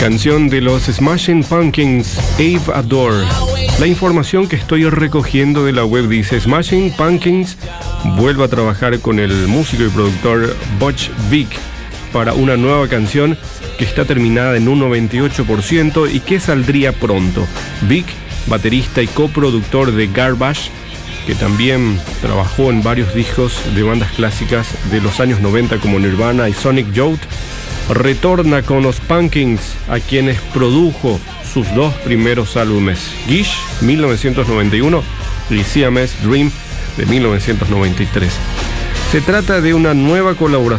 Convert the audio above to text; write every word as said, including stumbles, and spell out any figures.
Canción de los Smashing Pumpkins, Ave Adore. La información que estoy recogiendo de la web dice: Smashing Pumpkins vuelve a trabajar con el músico y productor Butch Vig para una nueva canción que está terminada en un noventa y ocho por ciento y que saldría pronto. Vig, baterista y coproductor de Garbage, que también trabajó en varios discos de bandas clásicas de los años noventa como Nirvana y Sonic Youth, retorna con los Pumpkins, a quienes produjo sus dos primeros álbumes, Gish, mil novecientos noventa y uno, y Siamese Dream, de mil novecientos noventa y tres. Se trata de una nueva colaboración